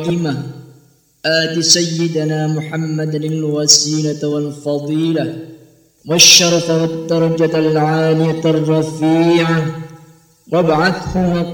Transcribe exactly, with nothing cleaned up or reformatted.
القائمة آت سيدنا محمد الوسيلة والفضيلة والشرف والدرجة العالية الرفيعة وابعثه